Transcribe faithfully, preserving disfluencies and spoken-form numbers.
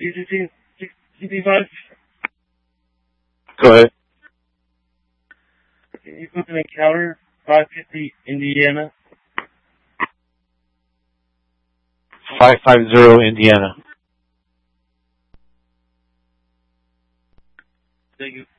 sixty-five. Go ahead. Can you put an encounter five fifty Indiana? five fifty Indiana. Thank you.